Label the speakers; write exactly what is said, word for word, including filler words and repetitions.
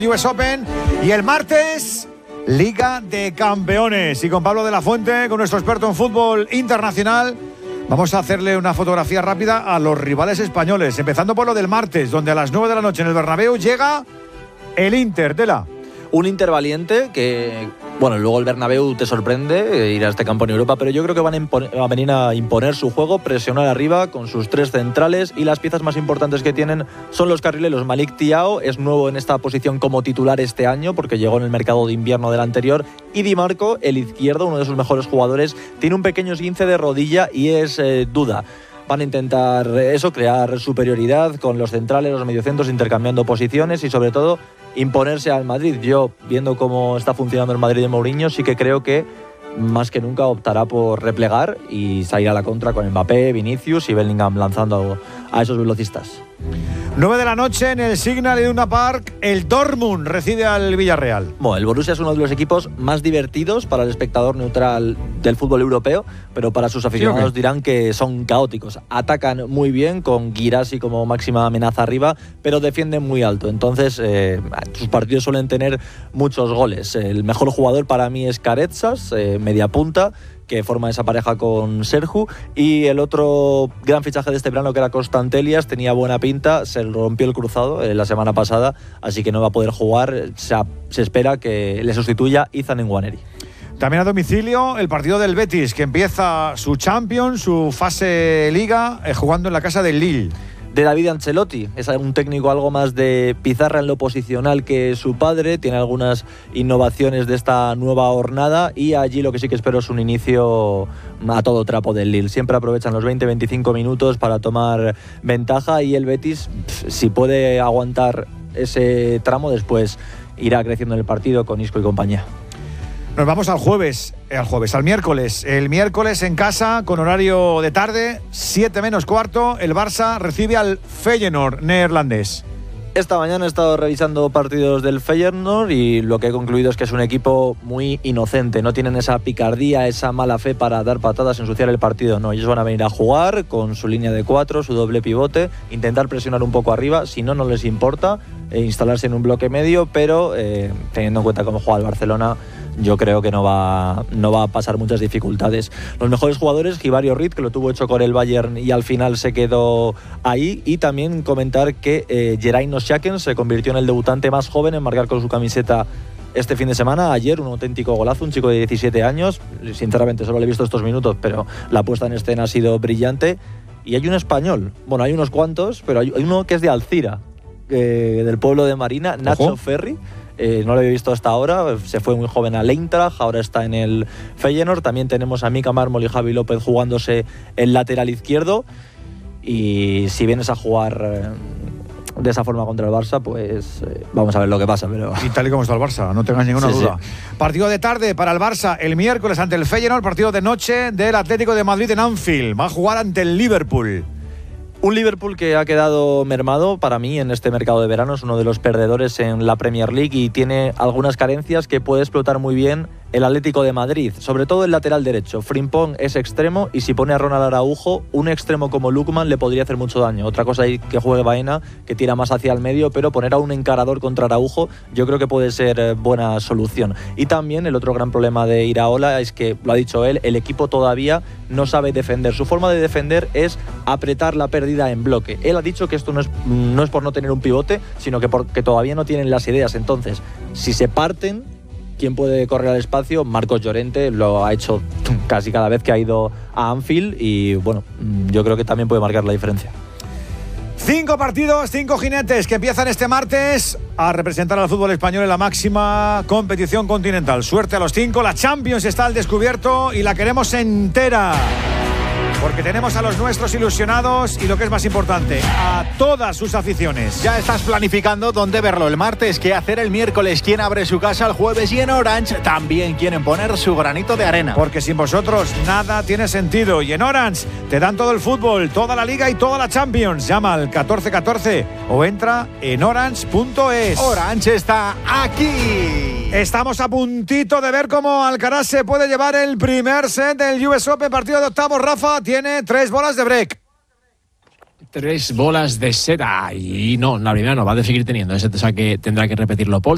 Speaker 1: U S Open y el martes Liga de Campeones. Y con Pablo de la Fuente, con nuestro experto en fútbol internacional, vamos a hacerle una fotografía rápida a los rivales españoles, empezando por lo del martes, donde a las nueve de la noche en el Bernabéu llega el Inter de la...
Speaker 2: Un Inter valiente que, bueno, luego el Bernabéu te sorprende, ir a este campo en Europa, pero yo creo que van a, imponer, a venir a imponer su juego, presionar arriba con sus tres centrales, y las piezas más importantes que tienen son los carrileros. Malik Thiaw es nuevo en esta posición como titular este año porque llegó en el mercado de invierno del anterior, y Di Marco, el izquierdo, uno de sus mejores jugadores, tiene un pequeño esguince de rodilla y es eh, duda. Van a intentar eso, crear superioridad con los centrales, los mediocentros, intercambiando posiciones y sobre todo imponerse al Madrid. Yo, viendo cómo está funcionando el Madrid de Mourinho, sí que creo que más que nunca optará por replegar y salir a la contra con Mbappé, Vinicius y Bellingham lanzando a esos velocistas.
Speaker 1: nueve de la noche en el Signal Iduna Park, el Dortmund recibe al Villarreal.
Speaker 2: Bueno, el Borussia es uno de los equipos más divertidos para el espectador neutral del fútbol europeo, pero para sus aficionados ¿Sí dirán que son caóticos. Atacan muy bien con Guirassy como máxima amenaza arriba, pero defienden muy alto. Entonces, eh, sus partidos suelen tener muchos goles. El mejor jugador para mí es Caretsas, eh, media punta, que forma esa pareja con Serhu, y el otro gran fichaje de este verano, que era Constantelias, tenía buena pinta, se rompió el cruzado eh, la semana pasada, así que no va a poder jugar. Se, se espera que le sustituya Ethan Nwaneri.
Speaker 1: También a domicilio el partido del Betis, que empieza su Champions, su fase Liga, eh, jugando en la casa del Lille.
Speaker 2: De David Ancelotti, es un técnico algo más de pizarra en lo posicional que su padre, tiene algunas innovaciones de esta nueva jornada, y allí lo que sí que espero es un inicio a todo trapo del Lille. Siempre aprovechan los veinte a veinticinco minutos para tomar ventaja, y el Betis, si puede aguantar ese tramo, después irá creciendo en el partido con Isco y compañía.
Speaker 1: Nos vamos al jueves, eh, al jueves, al miércoles. El miércoles en casa, con horario de tarde, siete menos cuarto, el Barça recibe al Feyenoord neerlandés.
Speaker 2: Esta mañana he estado revisando partidos del Feyenoord y lo que he concluido es que es un equipo muy inocente. No tienen esa picardía, esa mala fe para dar patadas, ensuciar el partido. No, ellos van a venir a jugar con su línea de cuatro, su doble pivote, intentar presionar un poco arriba. Si no, no les importa eh, instalarse en un bloque medio, pero eh, teniendo en cuenta cómo juega el Barcelona, yo creo que no va, no va a pasar muchas dificultades. Los mejores jugadores, Hibario Reed, que lo tuvo hecho con el Bayern y al final se quedó ahí. Y también comentar que eh, Jerain Oxaken se convirtió en el debutante más joven en marcar con su camiseta este fin de semana. Ayer un auténtico golazo, un chico de diecisiete años. Sinceramente solo le he visto estos minutos, pero la puesta en escena ha sido brillante. Y hay un español, bueno, hay unos cuantos, pero hay uno que es de Alcira, eh, del pueblo de Marina, Nacho Ojo. Ferri. Eh, no lo había visto hasta ahora, se fue muy joven al Eintracht, ahora está en el Feyenoord. También tenemos a Mika Mármol y Javi López jugándose el lateral izquierdo, y si vienes a jugar eh, de esa forma contra el Barça, pues eh, vamos a ver lo que pasa. Pero...
Speaker 1: Y tal y como está el Barça, no tengas ninguna
Speaker 2: sí,
Speaker 1: duda.
Speaker 2: Sí.
Speaker 1: Partido de tarde para el Barça el miércoles ante el Feyenoord, partido de noche del Atlético de Madrid en Anfield, va a jugar ante el Liverpool.
Speaker 2: Un Liverpool que ha quedado mermado para mí en este mercado de verano, es uno de los perdedores en la Premier League y tiene algunas carencias que puede explotar muy bien el Atlético de Madrid, sobre todo el lateral derecho. Frimpong es extremo y si pone a Ronald Araujo, un extremo como Lookman le podría hacer mucho daño. Otra cosa es que juegue Baena, que tira más hacia el medio, pero poner a un encarador contra Araujo yo creo que puede ser buena solución. Y también el otro gran problema de Iraola es que, lo ha dicho él, el equipo todavía no sabe defender. Su forma de defender es apretar la pérdida en bloque. Él ha dicho que esto no es, no es por no tener un pivote, sino que porque todavía no tienen las ideas. Entonces, si se parten, ¿quién puede correr al espacio? Marcos Llorente lo ha hecho casi cada vez que ha ido a Anfield y bueno, yo creo que también puede marcar la diferencia.
Speaker 1: Cinco partidos, cinco jinetes que empiezan este martes a representar al fútbol español en la máxima competición continental. Suerte a los cinco, la Champions está al descubierto y la queremos entera. Porque tenemos a los nuestros ilusionados y lo que es más importante, a todas sus aficiones.
Speaker 3: Ya estás planificando dónde verlo el martes, qué hacer el miércoles, quién abre su casa el jueves, y en Orange también quieren poner su granito de arena.
Speaker 1: Porque sin vosotros nada tiene sentido. Y en Orange te dan todo el fútbol, toda la Liga y toda la Champions. Llama al catorce catorce o entra en orange punto es.
Speaker 3: Orange está aquí.
Speaker 1: Estamos a puntito de ver cómo Alcaraz se puede llevar el primer set del U S Open, partido de octavos. Rafa tiene tres bolas de break.
Speaker 4: Tres bolas de set. Y no, la primera no, va a seguir teniendo ese, o sea que tendrá que repetirlo Paul.